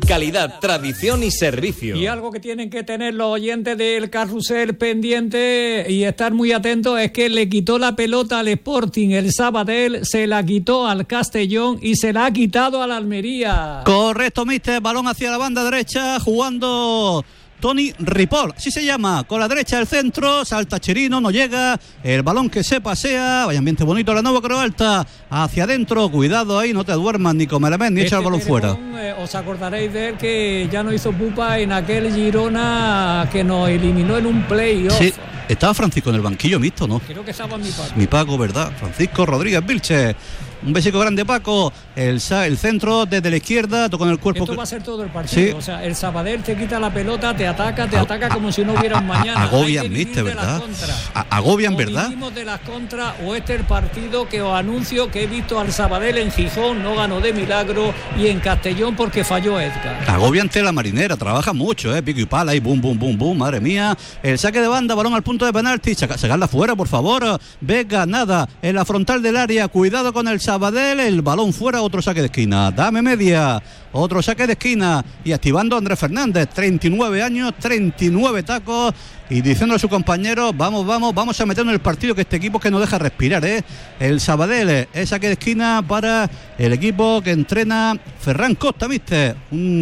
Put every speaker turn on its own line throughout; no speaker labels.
Calidad, tradición y servicio.
Y algo que tienen que tener los oyentes del Carrusel pendiente y estar muy atentos es que le quitó la pelota al Sporting el Sabadell, se la quitó al Castellón y se la ha quitado al Almería.
Correcto, mister. Balón hacia la banda derecha, jugando Toni Ripoll, así se llama, con la derecha del centro, salta Chirino, no llega, el balón que se pasea, vaya ambiente bonito, la nueva Creu Alta, hacia adentro, cuidado ahí, no te duermas ni con Melemés, ni echa el balón fuera.
Os acordaréis de él que ya no hizo pupa en aquel Girona que nos eliminó en un playoff.
Sí, estaba Francisco en el banquillo mixto, ¿no?
Creo que estaba
mi Paco, ¿verdad? Francisco Rodríguez Vilche. Un besico grande, Paco. El centro desde la izquierda, tocó en el cuerpo.
Esto va a ser todo el partido. Sí. O sea, el Sabadell te quita la pelota, te ataca como si no hubiera un mañana.
Agobian, viste, ¿verdad? Agobian, ¿verdad?
Vivimos de las contras, o este es el partido que os anuncio que he visto al Sabadell en Gijón, no ganó de milagro, y en Castellón porque falló Edgar.
Agobian la Marinera, trabaja mucho, pico y pala, y boom, boom, boom, boom, madre mía. El saque de banda, balón al punto de penalti, sacarla fuera, por favor. Vega, nada, en la frontal del área, cuidado con el Sabadell, el balón fuera, otro saque de esquina, dame media, otro saque de esquina y activando a Andrés Fernández, 39 años, 39 tacos y diciendo a su compañero, vamos a meternos en el partido, que este equipo que no deja respirar, el Sabadell, el saque de esquina para el equipo que entrena Ferran Costa, ¿viste?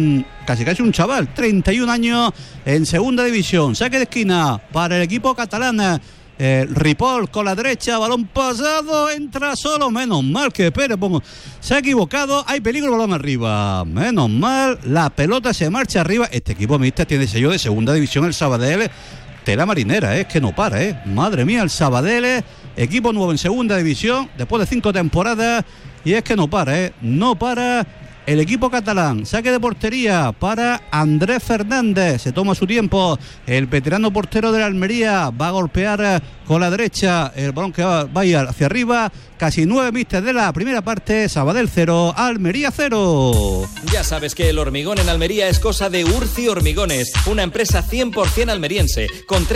Casi un chaval, 31 años en segunda división, saque de esquina para el equipo catalán. Ripoll con la derecha, balón pasado, entra solo, menos mal que Pérez se ha equivocado, hay peligro, balón arriba, menos mal, la pelota se marcha arriba. Este equipo mixta tiene sello de segunda división, el Sabadell, tela marinera, es que no para, madre mía, el Sabadell, equipo nuevo en segunda división, después de 5 temporadas, y es que no para, no para. El equipo catalán, saque de portería para Andrés Fernández, se toma su tiempo, el veterano portero de la Almería va a golpear con la derecha, el balón que va a ir hacia arriba, casi 9 míster de la primera parte, Sabadell 0, Almería 0.
Ya sabes que el hormigón en Almería es cosa de Urci Hormigones, una empresa 100% almeriense, con